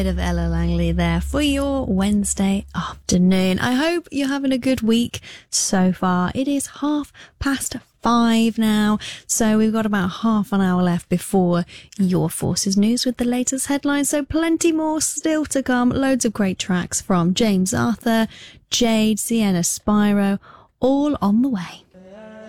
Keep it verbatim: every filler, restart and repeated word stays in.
Bit of Ella Langley there for your Wednesday afternoon. I hope you're having a good week so far. It is half past five now, so we've got about half an hour left before your Forces News with the latest headlines. So plenty more still to come. Loads of great tracks from James Arthur, Jade, Sienna Spyro, all on the way.